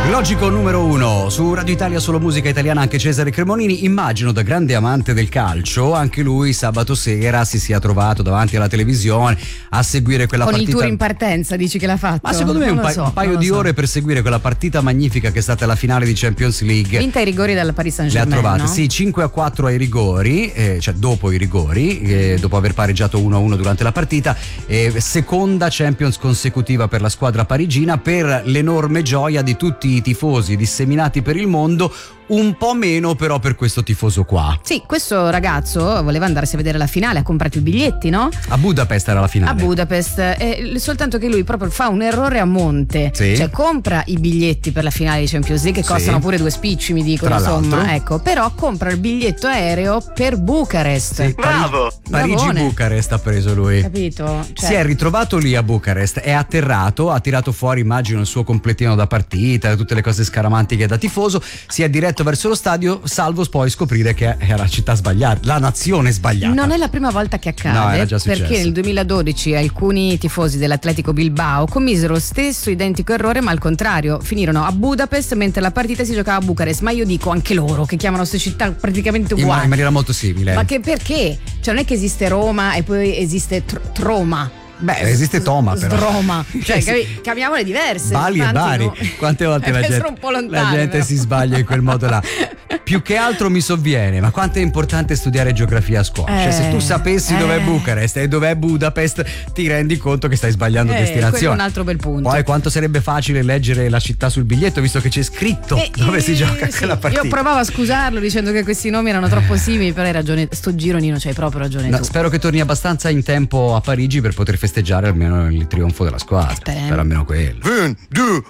Logico numero 1 su Radio Italia, solo musica italiana. Anche Cesare Cremonini, immagino da grande amante del calcio, anche lui sabato sera si sia trovato davanti alla televisione a seguire quella con partita. Il tour in partenza, dici che l'ha fatto? Ma secondo me un paio di ore per seguire quella partita magnifica che è stata la finale di Champions League. Vinta ai rigori dalla Paris Saint-Germain. Le ha trovate, no? sì, 5-4 ai rigori, cioè dopo i rigori, dopo aver pareggiato 1-1 durante la partita. Seconda Champions consecutiva per la squadra parigina, per l'enorme gioia di tutti i tifosi disseminati per il mondo, un po' meno però per questo tifoso qua. Sì, questo ragazzo voleva andarsi a vedere la finale, ha comprato i biglietti, no? A Budapest era la finale. A Budapest, soltanto che lui proprio fa un errore a monte, sì. Cioè compra i biglietti per la finale di Champions League che costano pure 2 spicci, mi dicono, tra insomma, l'altro. ecco, però compra il biglietto aereo per Bucarest. Sì, Bravo! Parigi-Bucarest ha preso lui. Capito? Cioè, Si è ritrovato lì a Bucarest, è atterrato, ha tirato fuori, immagino, il suo completino da partita, tutte le cose scaramantiche da tifoso, si è diretto verso lo stadio, salvo poi scoprire che era la città sbagliata, la nazione sbagliata. non è la prima volta che accade, No, era già successo. perché nel 2012 alcuni tifosi dell'Atletico Bilbao commisero lo stesso identico errore, ma al contrario, finirono a Budapest mentre la partita si giocava a Bucarest. Ma io dico anche loro che chiamano queste città praticamente uguali. In maniera molto simile. Ma che perché? Cioè non è che esiste Roma e poi esiste Troma. Beh, esiste Toma però. Roma. Cioè, Sì. chiamiamole diverse. Bali e Tanti Bari. no. Quante volte la Essere gente, un po' lontane, la gente però. si sbaglia in quel modo là. Più che altro mi sovviene, ma quanto è importante studiare geografia a scuola. Cioè, se tu sapessi dov'è Bucarest e dov'è Budapest, ti rendi conto che stai sbagliando Quello destinazione. è un altro bel punto. Poi quanto sarebbe facile leggere la città sul biglietto, visto che c'è scritto dove si gioca sì, quella partita. Io provavo a scusarlo dicendo che questi nomi erano troppo simili, però hai ragione. Sto giro, Nino, c'hai proprio ragione No, tu. spero che torni abbastanza in tempo a Parigi per poter festeggiare almeno il trionfo della squadra. Speriamo. Per almeno quello. 1, 2,